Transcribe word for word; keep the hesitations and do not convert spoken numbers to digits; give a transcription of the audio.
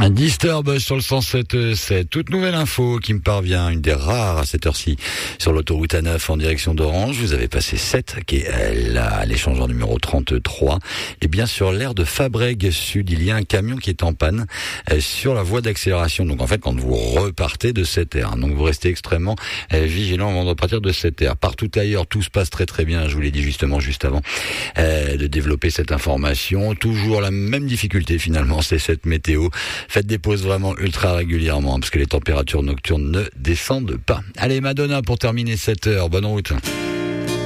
Un Disturb sur le cent sept virgule sept. Toute nouvelle info qui me parvient, une des rares à cette heure-ci, sur l'autoroute A neuf en direction d'Orange. Vous avez passé sept, qui est là, l'échangeur numéro trente-trois. Et bien sur l'aire de Fabrègues Sud, il y a un camion qui est en panne euh, sur la voie d'accélération. Donc en fait, quand vous repartez de cette aire, donc vous restez extrêmement euh, vigilant avant de repartir de cette aire. Partout ailleurs, tout se passe très très bien. Je vous l'ai dit justement juste avant euh, de développer cette information. Toujours la même difficulté finalement, c'est cette météo. Faites des pauses vraiment ultra régulièrement, parce que les températures nocturnes ne descendent pas. Allez, Madonna pour terminer cette heure. Bonne route.